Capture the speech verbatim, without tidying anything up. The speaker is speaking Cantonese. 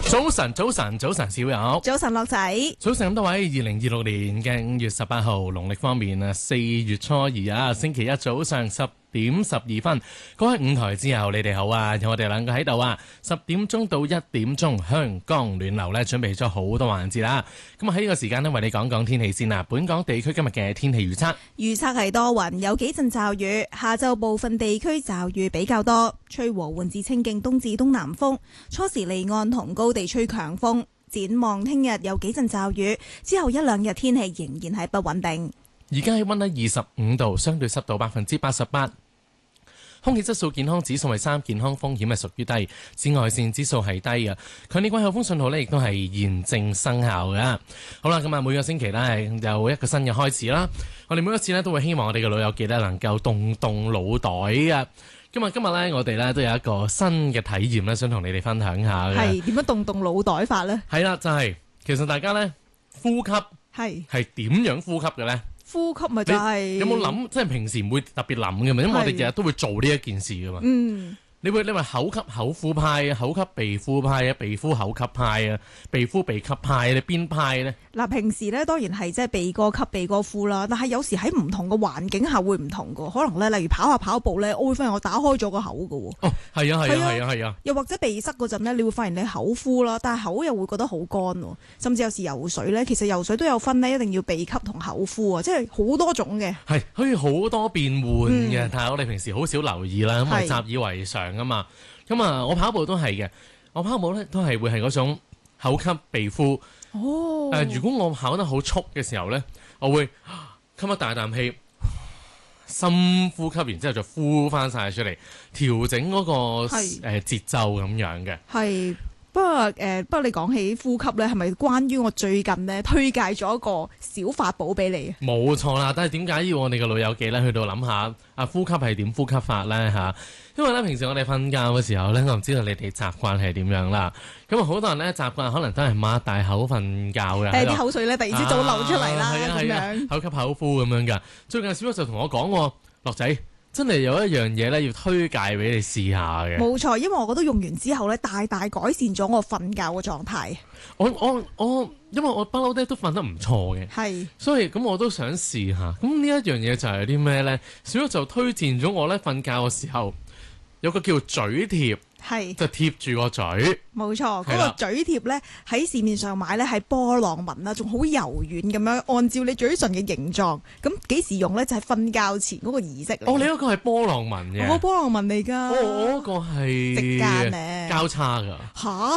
早晨，早晨，早晨，小友， 早晨，樂仔， 早晨咁多位，二零二六年嘅五月十八號，農曆方面啊，四月初二啊，星期一早上十點十二分，各位五台之後，你哋好啊，有我哋兩個喺度啊，十點鐘到一點鐘，香江暖流呢準備咗好多環節啦。咁啊喺呢個時間呢，為你講講天氣先啦。本港地區今日嘅天氣預測， 預測係多雲，有幾陣驟雨，下晝部分地區驟雨比較多，吹和緩至清勁東至東南風，初時離岸同高地吹強風。展望聽日有幾陣驟雨，之後一兩日天氣仍然係不穩定。 而家氣溫呢二十五度，相對濕度百分之八十八，空氣質素健康指數係三，健康風險係屬於低，紫外線指數係低嘅。強烈季候風信號呢亦都係現正生效嘅。好啦，咁啊每個星期呢有一個新嘅開始啦。我哋每一次呢都會希望我哋嘅老友記呢能夠動動腦袋嘅。今日今日咧，我哋咧都有一個新嘅體驗咧，想同你哋分享下嘅。 係點樣動動腦袋法咧？ 係啦，就係、是、其實大家咧呼吸係係點樣呼吸嘅咧？ 呼吸咪就係、是、 有冇諗？即係平時唔會特別諗嘅嘛，因為我哋日日都會做呢一件事噶嘛。嗯。你會你話口吸口呼派啊，口吸鼻呼派啊，鼻呼口吸派啊，鼻呼鼻吸派，你邊派咧？ 嗱，平時咧當然係即係鼻哥吸鼻哥呼啦，但係有時喺唔同嘅環境下會唔同噶，可能咧例如跑下跑步咧，我會發現我打開咗個口噶。哦， 係啊係啊係啊係啊。又或者鼻塞嗰陣咧，你會發現你口呼啦，但係口又會覺得好乾，甚至有時游水咧，其實游水都有分咧，一定要鼻吸同口呼啊，即係好多種嘅。係可以好多變換嘅，嗯、但係我哋平時好少留意啦，咁係習以為常啊嘛。咁啊，我跑步都係嘅，我跑步咧都係會係嗰種口吸鼻呼。哦。誒、呃，如果我跑得好速嘅時候咧，我會吸一大啖氣，深呼吸，然之後就呼翻晒出嚟，調整嗰、嗰個誒、呃、節奏咁樣嘅。係。 不過誒、呃，不過你講起呼吸咧，係咪關於我最近咧推介咗一個小法寶俾你？ 冇錯啦，但係點解要我哋嘅老友記咧去到諗下啊呼吸係點呼吸法咧嚇？因為咧平時我哋瞓覺嘅時候咧，我唔知道你哋習慣係點樣啦。咁啊好多人咧習慣可能都係擘大口瞓覺嘅， 誒啲口水咧突然之間就流出嚟啦咁、啊、樣， 口吸口呼咁樣㗎。最近小玉就同我講喎，樂仔。真係有一樣嘢咧，要推介俾你試下嘅。冇錯，因為我覺得用完之後咧，大大改善咗我瞓覺嘅狀態。 我我我，因為我不嬲咧都瞓得唔錯嘅，係，所以咁我都想試下。咁呢一樣嘢就係啲咩咧？小玉就推薦咗我咧，瞓覺嘅時候有個叫嘴貼。係就貼住個嘴， 冇錯。嗰、那個嘴貼咧喺市面上買咧係波浪紋啦，仲好柔軟咁樣，按照你嘴唇嘅形狀。咁幾時用咧？就係、是、瞓覺前嗰個儀式嚟。 哦，你嗰個係波浪紋嘅， 我波浪紋嚟噶。 哦，我嗰個係直間咧， 交叉噶。吓？